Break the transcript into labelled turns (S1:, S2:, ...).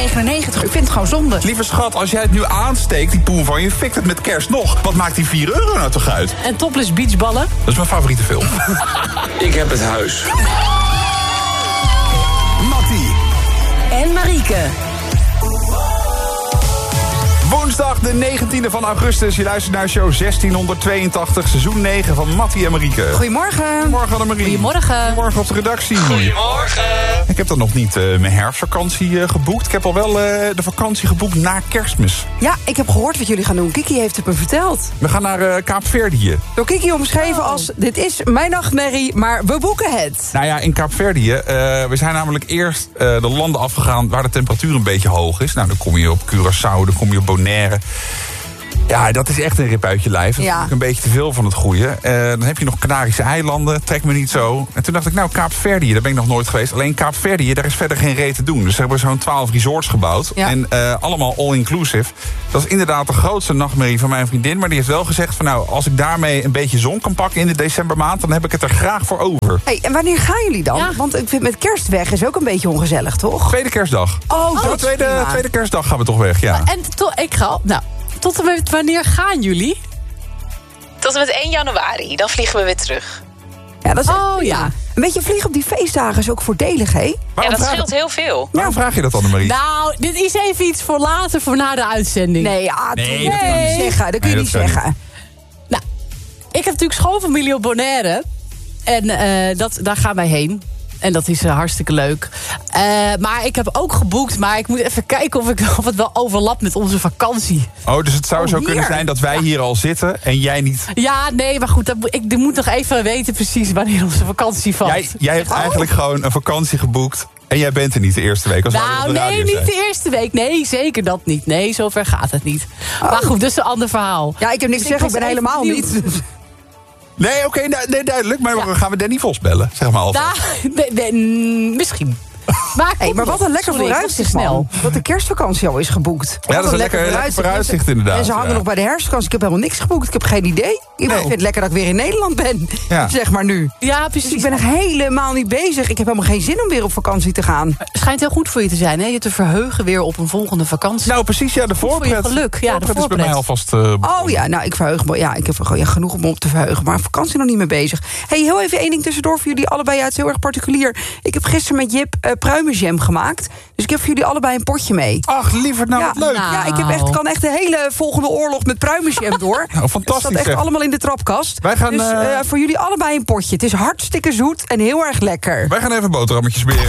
S1: €4,99. Ik vind het gewoon zonde.
S2: Lieve schat, als jij het nu aansteekt, die poen van je, fikt het met kerst nog. Wat maakt die €4 nou toch uit?
S3: En topless beachballen.
S2: Dat is mijn favoriete film.
S4: Ik heb het huis.
S2: Mattie.
S3: En Marieke.
S2: Woensdag de 19e van augustus. Je luistert naar show 1682, seizoen 9 van Mattie en Marieke.
S1: Goedemorgen.
S2: Goedemorgen Annemarie.
S3: Goedemorgen.
S2: Goedemorgen op de redactie.
S4: Goedemorgen.
S2: Ik heb dan nog niet mijn herfstvakantie geboekt. Ik heb al wel de vakantie geboekt na Kerstmis.
S1: Ja, ik heb gehoord wat jullie gaan doen. Kiki heeft het me verteld.
S2: We gaan naar Kaapverdië.
S1: Door Kiki omschreven als, dit is mijn nachtmerrie, maar we boeken het.
S2: Nou ja, in Kaapverdië, we zijn namelijk eerst de landen afgegaan waar de temperatuur een beetje hoog is. Nou, dan kom je op Curaçao, dan kom je op Bonaire. Ja, dat is echt een rip uit je lijf. Dat is natuurlijk een beetje te veel van het goede. Dan heb je nog Canarische eilanden, trekt me niet zo. En toen dacht ik, nou, Kaapverdië, daar ben ik nog nooit geweest. Alleen Kaapverdië, daar is verder geen reet te doen. Dus ze hebben zo'n 12 resorts gebouwd.
S1: Ja.
S2: En allemaal all-inclusive. Dat is inderdaad de grootste nachtmerrie van mijn vriendin. Maar die heeft wel gezegd van, nou, als ik daarmee een beetje zon kan pakken in de decembermaand, dan heb ik het er graag voor over.
S1: Hey, en wanneer gaan jullie dan?
S3: Ja.
S1: Want ik vind met kerst weg is ook een beetje ongezellig, toch?
S2: Tweede kerstdag.
S1: Oh, dat is prima.
S2: Tweede kerstdag gaan we toch weg, ja.
S3: En ik ga... Nou, tot en met wanneer gaan jullie?
S5: Tot en met 1 januari, dan vliegen we weer terug.
S1: Ja, dat is echt
S3: Oh,
S1: prima.
S3: ja.
S1: Een beetje vliegen op die feestdagen is ook voordelig, hè?
S5: Ja, dat scheelt heel veel.
S2: Waarom vraag je dat, Annemarie?
S3: Nou, dit is even iets voor later, voor na de uitzending.
S1: Nee, ja,
S2: Nee,
S1: dat kun je niet zeggen. Dat kun je
S2: Nee,
S1: niet
S2: dat kan
S1: zeggen.
S3: Nou, ik heb natuurlijk schoonfamilie op Bonaire. En daar gaan wij heen. En dat is hartstikke leuk. Maar ik heb ook geboekt. Maar ik moet even kijken of het wel overlapt met onze vakantie.
S2: Oh, dus het zou zo
S1: hier.
S2: kunnen zijn dat wij hier al zitten en jij niet.
S3: Ja, nee, maar goed. Ik moet nog even weten precies wanneer onze vakantie valt.
S2: Jij hebt eigenlijk gewoon een vakantie geboekt en jij bent er niet de eerste week. Als wij
S3: Nou,
S2: op de radio
S3: nee, niet
S2: zijn.
S3: de eerste week. Nee, zeker dat niet. Nee, zover gaat het niet. Maar goed, dat is een ander verhaal.
S1: Ja, ik heb niks te zeggen. Ik ben
S3: was even
S1: helemaal
S3: benieuwd.
S1: niet.
S2: Nee, oké, nee, duidelijk. Maar gaan we Danny Vos bellen? Zeg maar alvast.
S3: Misschien. Maar,
S1: Hey, maar wat een lekker vooruitzicht,
S3: snel.
S1: dat de kerstvakantie al is geboekt.
S2: Ja, dat is een lekker vooruitzicht inderdaad.
S1: En ze hangen
S2: ja.
S1: nog bij de herfstvakantie. Ik heb helemaal niks geboekt. Ik heb geen idee. Ik vind het lekker dat ik weer in Nederland ben.
S2: Ja.
S1: Zeg maar nu.
S3: Ja,
S1: Dus
S3: precies.
S1: ik ben nog helemaal niet bezig. Ik heb helemaal geen zin om weer op vakantie te gaan.
S3: Het schijnt heel goed voor je te zijn, hè? Je te verheugen weer op een volgende vakantie.
S2: Nou, precies, ja, de
S3: voor je
S2: voorpret.
S3: geluk, ja, de
S2: voorpret is bij
S3: voorpret.
S2: mij alvast
S1: Oh ja, nou, ik verheug me. Ja, ik heb gewoon genoeg om me op te verheugen. Maar vakantie nog niet mee bezig. Hey, heel even één ding tussendoor voor jullie allebei. Ja, het is heel erg particulier. Ik heb gisteren met Jip pruimenjam gemaakt. Dus ik heb voor jullie allebei een potje mee.
S2: Ach, lieverd, nou wat leuk.
S3: nou.
S1: Ja, ik kan echt de hele volgende oorlog met pruimenjam door.
S2: Nou, fantastisch,
S1: Het staat echt
S2: zeg.
S1: allemaal in de trapkast.
S2: Wij gaan,
S1: dus voor jullie allebei een potje. Het is hartstikke zoet en heel erg lekker.
S2: Wij gaan even boterhammetjes smeren.